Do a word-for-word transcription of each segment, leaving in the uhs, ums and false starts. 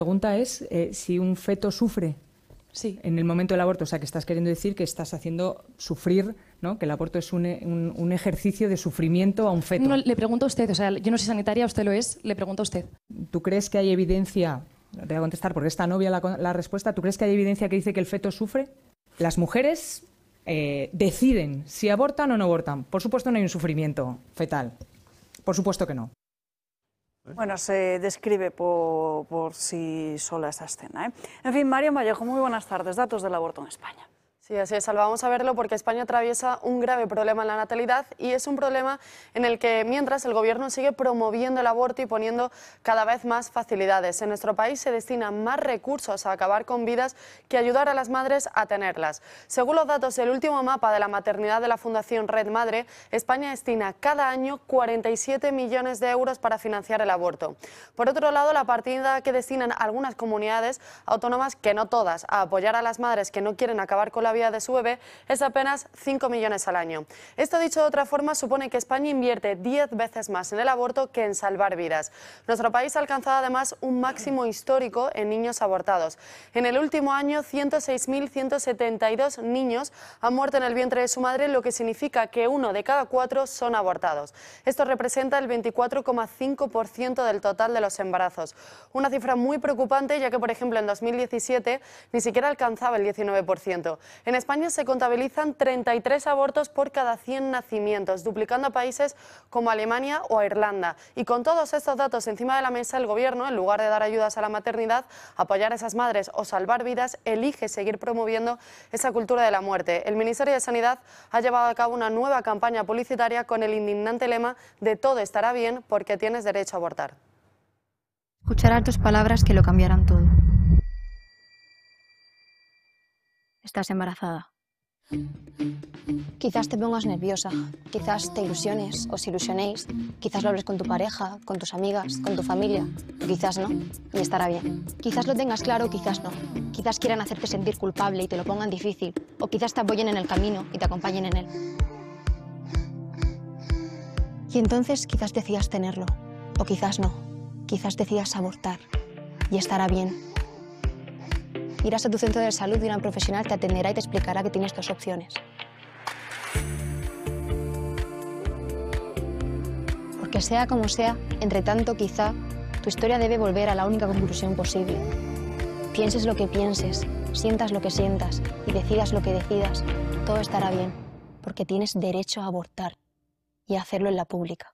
La pregunta es eh, si un feto sufre sí. en el momento del aborto. O sea, que estás queriendo decir que estás haciendo sufrir, ¿no? Que el aborto es un, un, un ejercicio de sufrimiento a un feto. No, le pregunto a usted, o sea, yo no soy sanitaria, usted lo es, le pregunto a usted. ¿Tú crees que hay evidencia, te voy a contestar porque está novia la, la respuesta, ¿tú crees que hay evidencia que dice que el feto sufre? Las mujeres eh, deciden si abortan o no abortan. Por supuesto no hay un sufrimiento fetal, por supuesto que no. Bueno, se describe por, por sí sola esa escena, ¿eh? En fin, María Vallejo, muy buenas tardes. Datos del aborto en España. Sí, así es, Alba. Vamos a verlo porque España atraviesa un grave problema en la natalidad y es un problema en el que, mientras, el Gobierno sigue promoviendo el aborto y poniendo cada vez más facilidades. En nuestro país se destinan más recursos a acabar con vidas que ayudar a las madres a tenerlas. Según los datos del último mapa de la maternidad de la Fundación Red Madre, España destina cada año cuarenta y siete millones de euros para financiar el aborto. Por otro lado, la partida que destinan algunas comunidades autónomas, que no todas, a apoyar a las madres que no quieren acabar con la vida de su bebé es apenas cinco millones al año. Esto, dicho de otra forma, supone que España invierte diez veces más en el aborto que en salvar vidas. Nuestro país ha alcanzado además un máximo histórico en niños abortados. En el último año, ciento seis mil ciento setenta y dos niños han muerto en el vientre de su madre, lo que significa que uno de cada cuatro son abortados. Esto representa el veinticuatro coma cinco por ciento del total de los embarazos. Una cifra muy preocupante, ya que, por ejemplo, en dos mil diecisiete ni siquiera alcanzaba el diecinueve por ciento. En España se contabilizan treinta y tres abortos por cada cien nacimientos, duplicando a países como Alemania o Irlanda. Y con todos estos datos encima de la mesa, el Gobierno, en lugar de dar ayudas a la maternidad, apoyar a esas madres o salvar vidas, elige seguir promoviendo esa cultura de la muerte. El Ministerio de Sanidad ha llevado a cabo una nueva campaña publicitaria con el indignante lema de "todo estará bien porque tienes derecho a abortar". Escucharás tus palabras que lo cambiarán todo. Estás embarazada. Quizás te pongas nerviosa, quizás te ilusiones, os ilusionéis, quizás lo hables con tu pareja, con tus amigas, con tu familia, o quizás no, y estará bien. Quizás lo tengas claro, quizás no. Quizás quieran hacerte sentir culpable y te lo pongan difícil, o quizás te apoyen en el camino y te acompañen en él. Y entonces quizás decidas tenerlo, o quizás no. Quizás decidas abortar, y estará bien. Irás a tu centro de salud y una profesional te atenderá y te explicará que tienes dos opciones. Porque sea como sea, entre tanto quizá, tu historia debe volver a la única conclusión posible. Pienses lo que pienses, sientas lo que sientas y decidas lo que decidas, todo estará bien, porque tienes derecho a abortar y a hacerlo en la pública.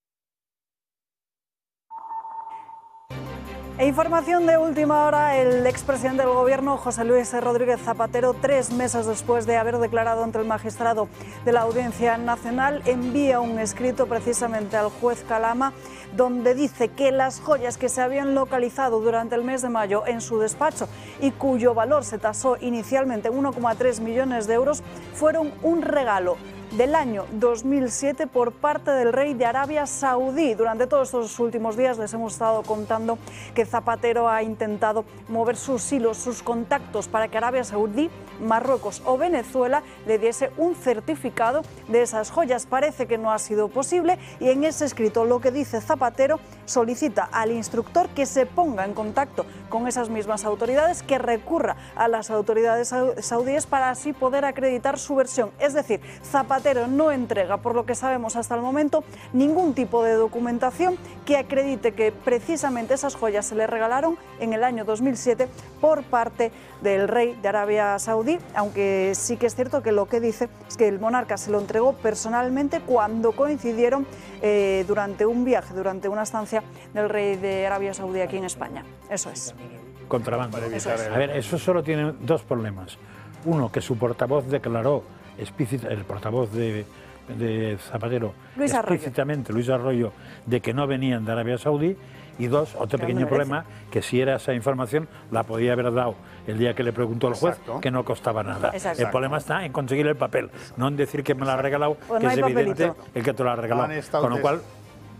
E información de última hora, el expresidente del Gobierno, José Luis Rodríguez Zapatero, tres meses después de haber declarado ante el magistrado de la Audiencia Nacional, envía un escrito precisamente al juez Calama, donde dice que las joyas que se habían localizado durante el mes de mayo en su despacho y cuyo valor se tasó inicialmente en uno coma tres millones de euros fueron un regalo del año dos mil siete por parte del rey de Arabia Saudí. Durante todos estos últimos días les hemos estado contando que Zapatero ha intentado mover sus hilos, sus contactos para que Arabia Saudí, Marruecos o Venezuela le diese un certificado de esas joyas. Parece que no ha sido posible y en ese escrito lo que dice Zapatero solicita al instructor que se ponga en contacto con esas mismas autoridades, que recurra a las autoridades saudíes para así poder acreditar su versión. Es decir, Zapatero Zapatero no entrega, por lo que sabemos hasta el momento, ningún tipo de documentación que acredite que precisamente esas joyas se le regalaron en el año dos mil siete por parte del rey de Arabia Saudí, aunque sí que es cierto que lo que dice es que el monarca se lo entregó personalmente cuando coincidieron eh, durante un viaje, durante una estancia del rey de Arabia Saudí aquí en España. Eso es. Contrabando. Eso es. A ver, eso solo tiene dos problemas. Uno, que su portavoz declaró, el portavoz de, de Zapatero, Luis explícitamente, Luis Arroyo, de que no venían de Arabia Saudí. Y dos, otro pequeño problema, que si era esa información la podía haber dado el día que le preguntó al juez, Exacto. que no costaba nada. Exacto. El problema está en conseguir el papel, no en decir que me lo ha regalado, pues que no es evidente papelito. El que te lo ha regalado. Con lo cual,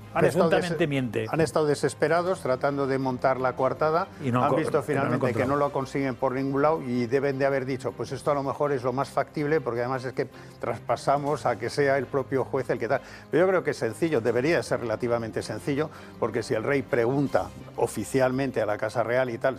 han presuntamente miente. Han estado desesperados tratando de montar la coartada, y no, han visto finalmente no que no lo consiguen por ningún lado y deben de haber dicho, pues esto a lo mejor es lo más factible, porque además es que traspasamos a que sea el propio juez el que tal. Pero yo creo que es sencillo, debería ser relativamente sencillo, porque si el rey pregunta oficialmente a la Casa Real y tal,